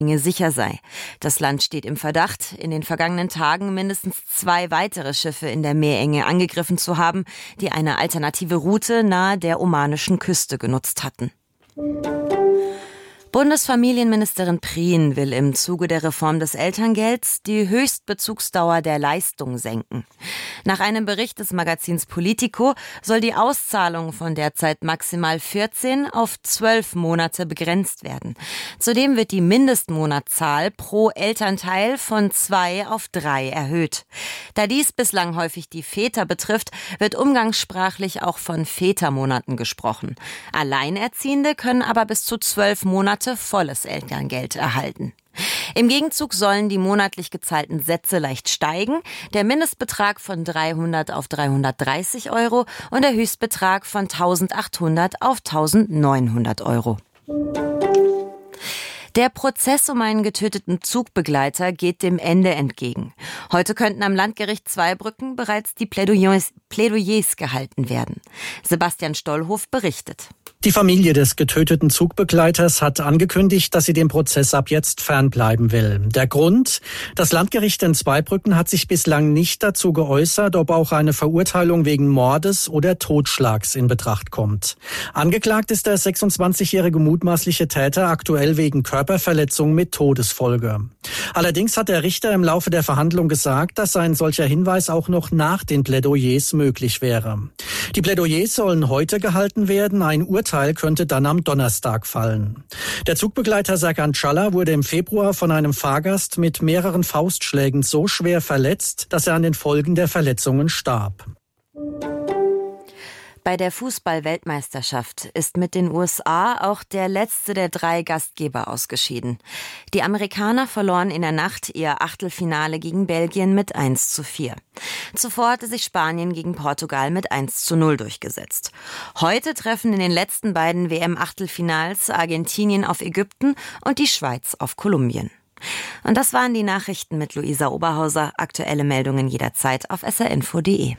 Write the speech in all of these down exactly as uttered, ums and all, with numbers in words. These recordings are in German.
sicher sei. Das Land steht im Verdacht, in den vergangenen Tagen mindestens zwei weitere Schiffe in der Meerenge angegriffen zu haben, die eine alternative Route nahe der omanischen Küste genutzt hatten. Bundesfamilienministerin Prien will im Zuge der Reform des Elterngelds die Höchstbezugsdauer der Leistung senken. Nach einem Bericht des Magazins Politico soll die Auszahlung von derzeit maximal vierzehn auf zwölf Monate begrenzt werden. Zudem wird die Mindestmonatszahl pro Elternteil von zwei auf drei erhöht. Da dies bislang häufig die Väter betrifft, wird umgangssprachlich auch von Vätermonaten gesprochen. Alleinerziehende können aber bis zu zwölf Monate volles Elterngeld erhalten. Im Gegenzug sollen die monatlich gezahlten Sätze leicht steigen, der Mindestbetrag von dreihundert auf dreihundertdreißig Euro und der Höchstbetrag von eintausendachthundert auf eintausendneunhundert Euro. Der Prozess um einen getöteten Zugbegleiter geht dem Ende entgegen. Heute könnten am Landgericht Zweibrücken bereits die Plädoyers, Plädoyers gehalten werden. Sebastian Stollhof berichtet. Die Familie des getöteten Zugbegleiters hat angekündigt, dass sie dem Prozess ab jetzt fernbleiben will. Der Grund? Das Landgericht in Zweibrücken hat sich bislang nicht dazu geäußert, ob auch eine Verurteilung wegen Mordes oder Totschlags in Betracht kommt. Angeklagt ist der sechsundzwanzigjährige mutmaßliche Täter aktuell wegen Körperverletzung mit Todesfolge. Allerdings hat der Richter im Laufe der Verhandlung gesagt, dass ein solcher Hinweis auch noch nach den Plädoyers möglich wäre. Die Plädoyers sollen heute gehalten werden, ein Urteil könnte dann am Donnerstag fallen. Der Zugbegleiter Serkan Çalla wurde im Februar von einem Fahrgast mit mehreren Faustschlägen so schwer verletzt, dass er an den Folgen der Verletzungen starb. Bei der Fußball-Weltmeisterschaft ist mit den U S A auch der letzte der drei Gastgeber ausgeschieden. Die Amerikaner verloren in der Nacht ihr Achtelfinale gegen Belgien mit eins zu vier. Zuvor hatte sich Spanien gegen Portugal mit eins zu null durchgesetzt. Heute treffen in den letzten beiden W M-Achtelfinals Argentinien auf Ägypten und die Schweiz auf Kolumbien. Und das waren die Nachrichten mit Luisa Oberhauser. Aktuelle Meldungen jederzeit auf s r info punkt d e.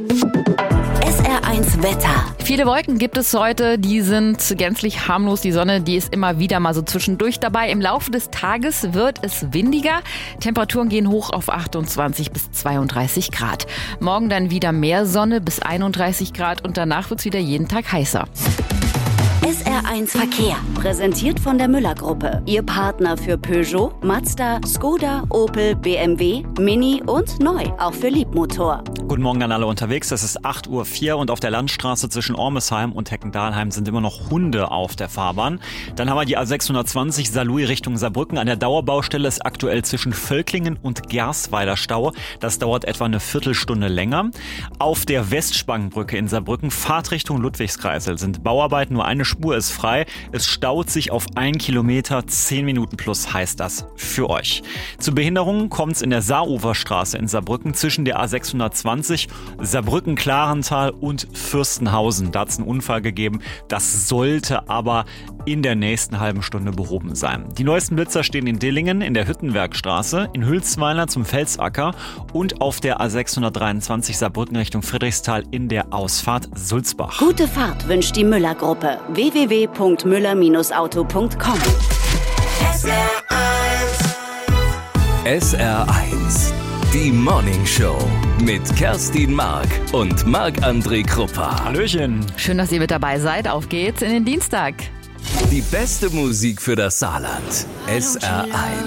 S R eins Wetter. Viele Wolken gibt es heute, die sind gänzlich harmlos. Die Sonne, die ist immer wieder mal so zwischendurch dabei. Im Laufe des Tages wird es windiger. Temperaturen gehen hoch auf achtundzwanzig bis zweiunddreißig Grad. Morgen dann wieder mehr Sonne bis einunddreißig Grad und danach wird es wieder jeden Tag heißer. S R eins Verkehr, präsentiert von der Müller-Gruppe. Ihr Partner für Peugeot, Mazda, Skoda, Opel, B M W, Mini und neu, auch für Liebmotor. Guten Morgen an alle unterwegs. Es ist acht Uhr vier und auf der Landstraße zwischen Ormesheim und Heckendahlheim sind immer noch Hunde auf der Fahrbahn. Dann haben wir die A sechshundertzwanzig Saarlouis Richtung Saarbrücken. An der Dauerbaustelle ist aktuell zwischen Völklingen und Gersweiler Stau. Das dauert etwa eine Viertelstunde länger. Auf der Westspangenbrücke in Saarbrücken, Fahrtrichtung Ludwigskreisel, sind Bauarbeiten, nur eine Spur ist frei. Es staut sich auf ein Kilometer, zehn Minuten plus heißt das für euch. Zu Behinderungen kommt es in der Saaruferstraße in Saarbrücken zwischen der A sechshundertzwanzig, Saarbrücken-Klarental und Fürstenhausen. Da hat es einen Unfall gegeben. Das sollte aber in der nächsten halben Stunde behoben sein. Die neuesten Blitzer stehen in Dillingen, in der Hüttenwerkstraße, in Hülsweiler zum Felsacker und auf der A sechshundertdreiundzwanzig Saarbrücken Richtung Friedrichsthal in der Ausfahrt Sulzbach. Gute Fahrt wünscht die Müller-Gruppe. w w w punkt müller auto punkt com. S R eins. S R eins. Die Morning Show mit Kerstin Mark und Marc-André Kruppa. Hallöchen. Schön, dass ihr mit dabei seid. Auf geht's in den Dienstag. Die beste Musik für das Saarland. S R eins.